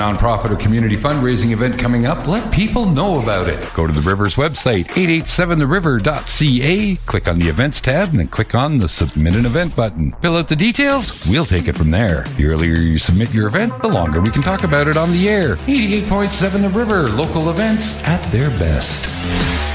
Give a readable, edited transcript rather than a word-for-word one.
Nonprofit or community fundraising event coming up, let people know about it. Go to the River's website, 887theriver.ca, click on the Events tab, and then click on the Submit an Event button. Fill out the details, we'll take it from there. The earlier you submit your event, the longer we can talk about it on the air. 88.7 The River, local events at their best.